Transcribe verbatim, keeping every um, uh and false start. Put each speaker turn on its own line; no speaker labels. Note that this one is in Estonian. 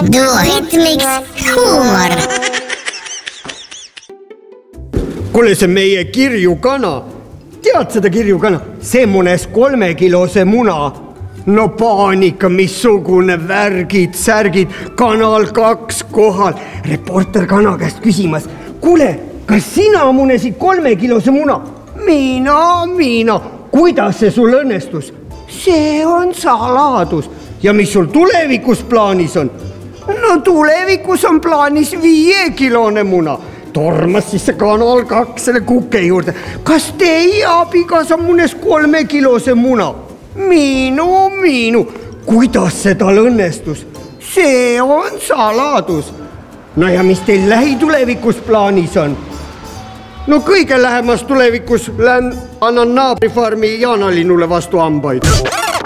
duoritmiks huumor.
Kuule, see meie kirjukana. Tead seda kirjukana? See munes kolmekilose muna. No paanika, missugune värgid, särgid, kanal kaks kohal. Reporter kana käest küsimas. Kuule, kas sina munesid kolmekilose muna? Mina, mina. Kuidas see sul õnnestus? See on saladus. Ja mis sul tulevikus plaanis on? No tulevikus on plaanis viiekilone muna. Tormas siis see kanal kaks selle kuke juurde. Kas teie abikaasa munes kolmekilose muna? Minu, minu. Kuidas see tal õnnestus? See on saladus. No ja mis teil lähitulevikus plaanis on? No kõige lähemas tulevikus lähen annan naabrifarmi Jaanalinule vastu hambaid.